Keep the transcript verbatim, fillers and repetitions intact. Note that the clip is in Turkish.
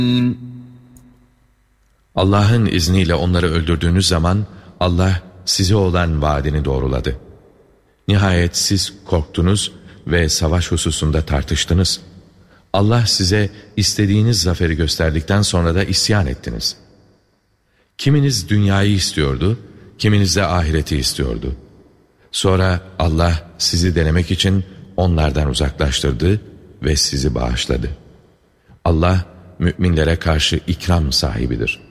Allah'ın izniyle onları öldürdüğünüz zaman Allah size olan vaadini doğruladı. Nihayet siz korktunuz ve savaş hususunda tartıştınız. Allah size istediğiniz zaferi gösterdikten sonra da isyan ettiniz. Kiminiz dünyayı istiyordu, kiminiz de ahireti istiyordu. Sonra Allah sizi denemek için onlardan uzaklaştırdı ve sizi bağışladı. Allah müminlere karşı ikram sahibidir.